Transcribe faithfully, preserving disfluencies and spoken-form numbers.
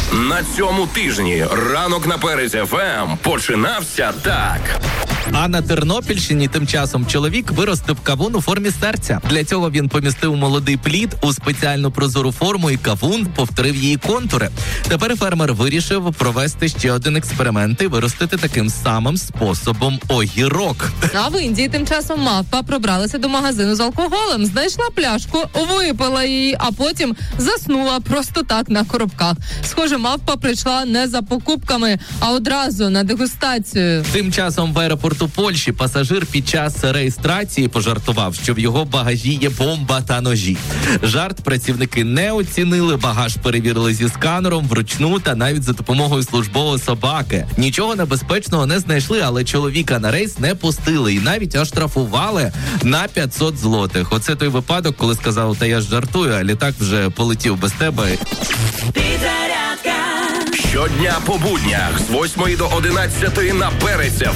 На цьому тижні ранок на Перець еф ем починався так. А на Тернопільщині тим часом чоловік виростив кавун у формі серця. Для цього він помістив молодий плід у спеціальну прозору форму, і кавун повторив її контури. Тепер фермер вирішив провести ще один експеримент і виростити таким самим способом огірок. А в Індії тим часом мавпа пробралася до магазину з алкоголем, знайшла пляшку, випила її, а потім заснула просто так на коробках. Схоже, мавпа прийшла не за покупками, а одразу на дегустацію. Тим часом в аеропорту Польщі пасажир під час реєстрації пожартував, що в його багажі є бомба та ножі. Жарт працівники не оцінили, багаж перевірили зі сканером, вручну та навіть за допомогою службової собаки. Нічого небезпечного не знайшли, але чоловіка на рейс не пустили і навіть оштрафували на п'ятсот злотих. Оце той випадок, коли сказав, та я ж жартую, а літак вже полетів без тебе. Щодня по буднях з восьмої до одинадцятої на Перець еф